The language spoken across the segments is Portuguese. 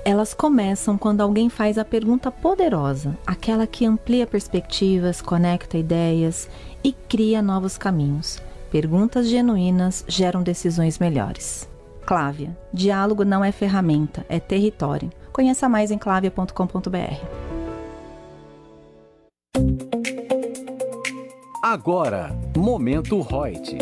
Elas começam quando alguém faz a pergunta poderosa, aquela que amplia perspectivas, conecta ideias e cria novos caminhos. Perguntas genuínas geram decisões melhores. Clávia. Diálogo não é ferramenta, é território. Conheça mais em clavia.com.br. Agora, Momento Reut.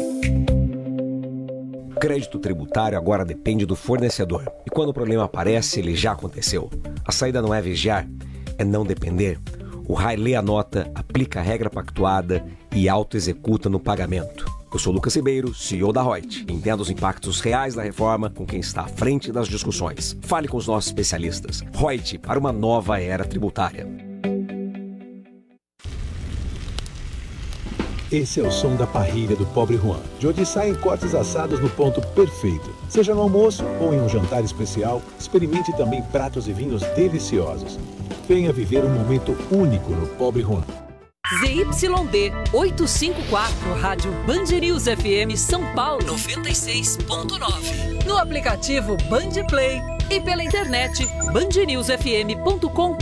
Crédito tributário agora depende do fornecedor. E quando o problema aparece, ele já aconteceu. A saída não é vigiar, é não depender. O RAI lê a nota, aplica a regra pactuada e auto-executa no pagamento. Eu sou Lucas Ribeiro, CEO da Reut. Entenda os impactos reais da reforma com quem está à frente das discussões. Fale com os nossos especialistas. Reut, para uma nova era tributária. Esse é o som da parrilha do Pobre Juan, de onde saem cortes assados no ponto perfeito. Seja no almoço ou em um jantar especial, experimente também pratos e vinhos deliciosos. Venha viver um momento único no Pobre Juan. ZYD 854, Rádio Band News FM São Paulo 96.9. No aplicativo Band Play e pela internet bandnewsfm.com.br.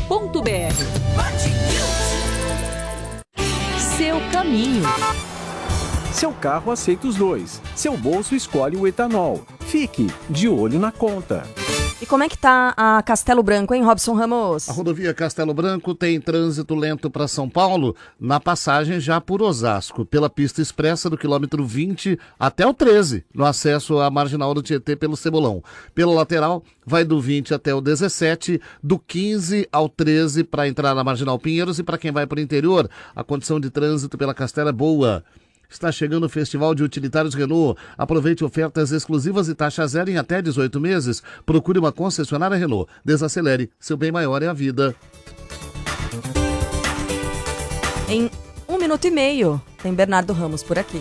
Seu caminho. Seu carro aceita os dois. Seu bolso escolhe o etanol. Fique de olho na conta. E como é que tá a Castelo Branco, hein, Robson Ramos? A rodovia Castelo Branco tem trânsito lento para São Paulo, na passagem já por Osasco, pela pista expressa do quilômetro 20 até o 13, no acesso à marginal do Tietê pelo Cebolão. Pela lateral, vai do 20 até o 17, do 15 ao 13 para entrar na marginal Pinheiros, e para quem vai para o interior, a condição de trânsito pela Castelo é boa. Está chegando o Festival de Utilitários Renault. Aproveite ofertas exclusivas e taxa zero em até 18 meses. Procure uma concessionária Renault. Desacelere. Seu bem maior é a vida. Em 1 minuto e meio, tem Bernardo Ramos por aqui.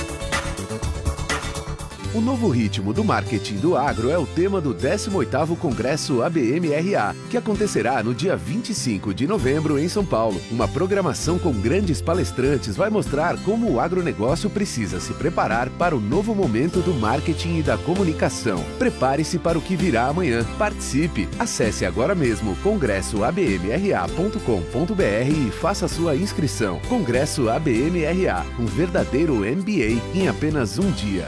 O novo ritmo do marketing do agro é o tema do 18º Congresso ABM-RA, que acontecerá no dia 25 de novembro em São Paulo. Uma programação com grandes palestrantes vai mostrar como o agronegócio precisa se preparar para o novo momento do marketing e da comunicação. Prepare-se para o que virá amanhã. Participe! Acesse agora mesmo congressoabmra.com.br e faça sua inscrição. Congresso ABM-RA, um verdadeiro MBA em apenas um dia.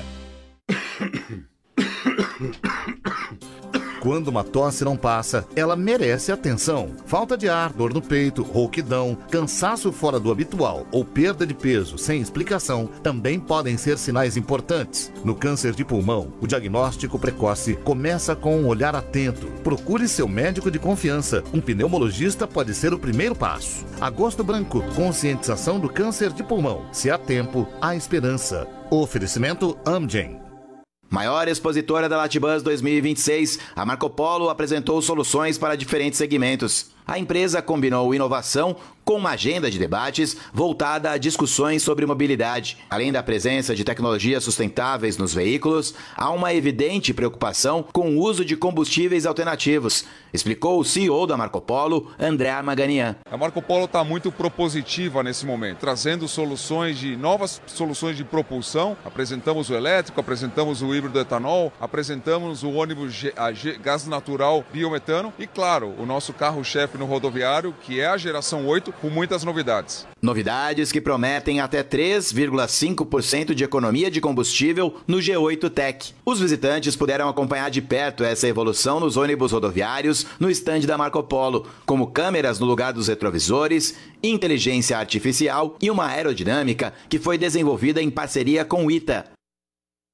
Quando uma tosse não passa, ela merece atenção. Falta de ar, dor no peito, rouquidão, cansaço fora do habitual ou perda de peso sem explicação também podem ser sinais importantes. No câncer de pulmão, o diagnóstico precoce começa com um olhar atento. Procure seu médico de confiança. Um pneumologista pode ser o primeiro passo. Agosto Branco, conscientização do câncer de pulmão. Se há tempo, há esperança. Oferecimento Amgen. Maior expositora da Latibus 2026, a Marco Polo apresentou soluções para diferentes segmentos. A empresa combinou inovação com uma agenda de debates voltada a discussões sobre mobilidade. Além da presença de tecnologias sustentáveis nos veículos, há uma evidente preocupação com o uso de combustíveis alternativos, explicou o CEO da Marco Polo, André Armaganian. A Marco Polo está muito propositiva nesse momento, trazendo novas soluções de propulsão. Apresentamos o elétrico, apresentamos o híbrido etanol, apresentamos o ônibus gás natural biometano e, claro, o nosso carro-chefe no rodoviário, que é a geração 8, com muitas novidades. Novidades que prometem até 3,5% de economia de combustível no G8 Tech. Os visitantes puderam acompanhar de perto essa evolução nos ônibus rodoviários no estande da Marco Polo, como câmeras no lugar dos retrovisores, inteligência artificial e uma aerodinâmica que foi desenvolvida em parceria com o ITA.